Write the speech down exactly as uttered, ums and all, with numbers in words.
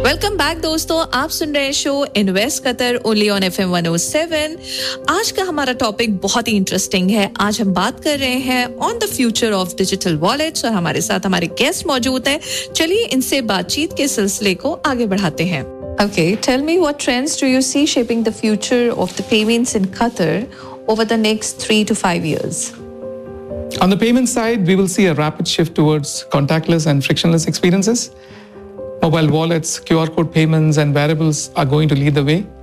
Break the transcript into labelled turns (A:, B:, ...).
A: Welcome back दोस्तों, आप सुन रहे हैं show invest Qatar only on F M one O seven. आज का हमारा टॉपिक बहुत ही इंटरेस्टिंग है। आज हम बात कर रहे हैं on the future of digital wallets और हमारे साथ हमारे गेस्ट मौजूद हैं। चलिए इनसे बातचीत के सिलसिले को आगे बढ़ाते हैं। Okay, tell me what trends do you see shaping the future of the payments in Qatar over the next three to five years?
B: On the payment side, we will see a rapid shift towards contactless and frictionless experiences. Mobile wallets, Q R code payments, and wearables are going to lead the way.